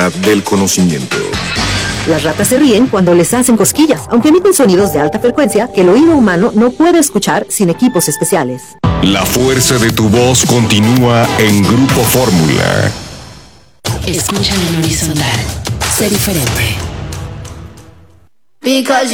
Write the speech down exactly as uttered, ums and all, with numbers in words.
velocidad del conocimiento. Las ratas se ríen cuando les hacen cosquillas, aunque emiten sonidos de alta frecuencia que el oído humano no puede escuchar sin equipos especiales. La fuerza de tu voz continúa en Grupo Fórmula. Escucha en horizontal. Sé diferente. Because